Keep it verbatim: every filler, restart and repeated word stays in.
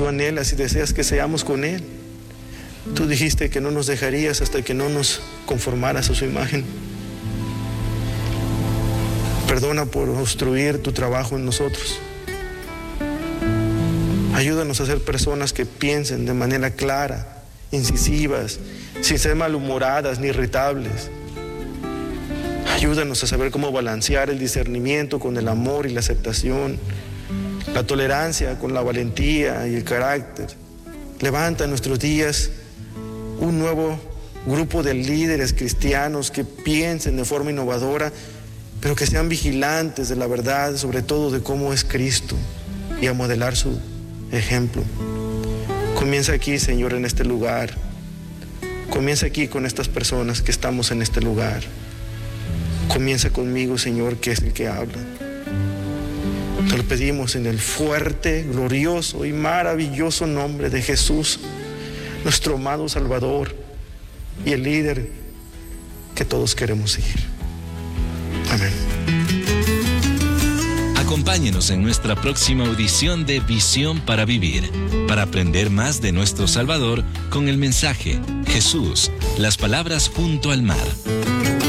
tú anhelas y deseas que seamos con Él. Tú dijiste que no nos dejarías hasta que no nos conformaras a su imagen. Perdona por obstruir tu trabajo en nosotros. Ayúdanos a ser personas que piensen de manera clara, incisivas, sin ser malhumoradas ni irritables. Ayúdanos a saber cómo balancear el discernimiento con el amor y la aceptación, la tolerancia con la valentía y el carácter. Levanta en nuestros días un nuevo grupo de líderes cristianos que piensen de forma innovadora, pero que sean vigilantes de la verdad, sobre todo de cómo es Cristo, y a modelar su ejemplo. Comienza aquí, Señor, en este lugar. Comienza aquí con estas personas que estamos en este lugar. Comienza conmigo, Señor, que es el que habla. Te lo pedimos en el fuerte, glorioso y maravilloso nombre de Jesús, nuestro amado Salvador y el líder que todos queremos seguir. Amén. Acompáñenos en nuestra próxima audición de Visión para Vivir, para aprender más de nuestro Salvador con el mensaje Jesús, las palabras junto al mar.